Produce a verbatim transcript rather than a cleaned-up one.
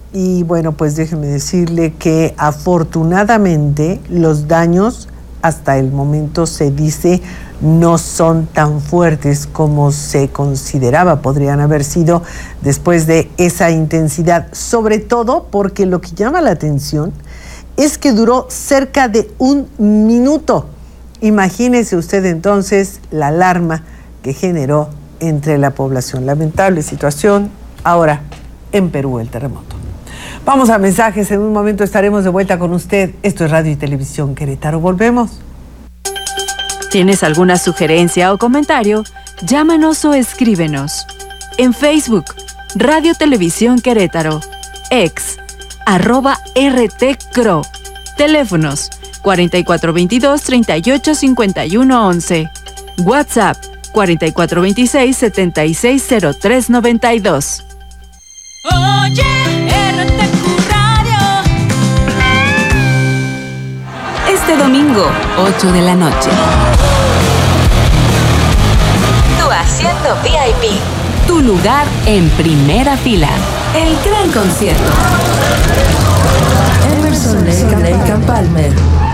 y bueno, pues déjeme decirle que afortunadamente los daños hasta el momento se dice no son tan fuertes como se consideraba, podrían haber sido después de esa intensidad, sobre todo porque lo que llama la atención es que duró cerca de un minuto. Imagínese usted entonces la alarma que generó entre la población. Lamentable situación ahora en Perú, el terremoto. Vamos a mensajes, en un momento estaremos de vuelta con usted. Esto es Radio y Televisión Querétaro. Volvemos. ¿Tienes alguna sugerencia o comentario? Llámanos o escríbenos. En Facebook, Radio Televisión Querétaro. Ex, arroba R T C R O. Teléfonos cuarenta y cuatro veintidós, treinta y ocho, cincuenta y uno once. WhatsApp cuarenta y cuatro veintiséis, setenta y seis cero tres noventa y dos. Oye, R T Q Radio. Este domingo, ocho de la noche. Tu asiento V I P. Tu lugar en primera fila. El gran concierto. Emerson Lake and Palmer.